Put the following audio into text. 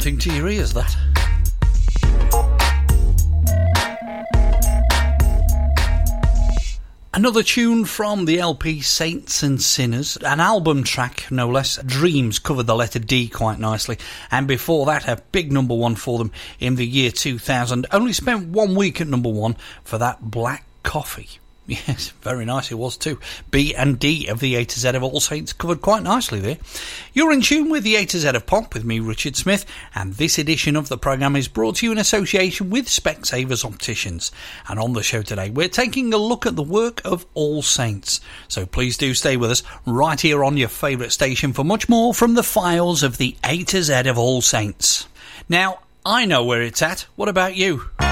Something to your ears, that. Another tune from the LP Saints and Sinners, an album track no less. Dreams covered the letter D quite nicely, and before that a big number one for them in the year 2000. Only spent 1 week at number one for that Black Coffee. Yes, very nice it was too. B and D of the A to Z of All Saints covered quite nicely there. You're in tune with the A to Z of Pop with me, Richard Smith, and this edition of the programme is brought to you in association with Specsavers Opticians. And on the show today, we're taking a look at the work of All Saints. So please do stay with us right here on your favourite station for much more from the files of the A to Z of All Saints. Now, I know where it's at. What about you?